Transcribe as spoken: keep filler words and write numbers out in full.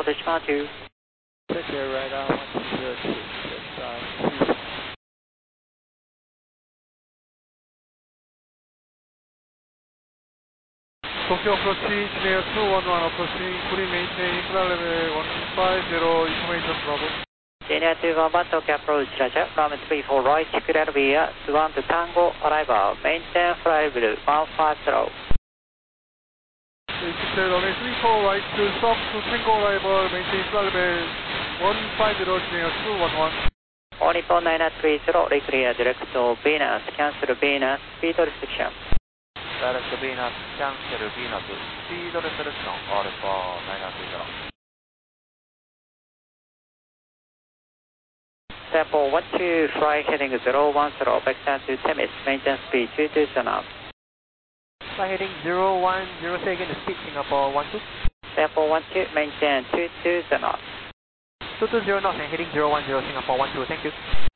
Control to Shima two. Take care, radar one two zero two. Just, uh, Tokyo approaching, Kineo two one one approaching, fully maintain flight level one five zero, information Bravo. Kineo two one one, Tokyo approach, Roger, runway three four right, clear via one to Tango, arrival, maintain flight level one five zero. Exit runway three four right to stop to Tango arrival, maintain flight level one five zero, Kineo two one one. All Nippon nine nine three zero, reclear direct to Venus, cancel Venus, speed restriction. Direct Venus, cancel Venus, speed restriction, Alpha nine nine three zero. Tempo one two, fly heading zero one zero, vector to Temis, maintain speed two two zero. Fly heading zero one zero, say again the speed, Singapore one two. Tempo one two, maintain two two zero. two two zero knots and heading zero one zero, Singapore one two, thank you.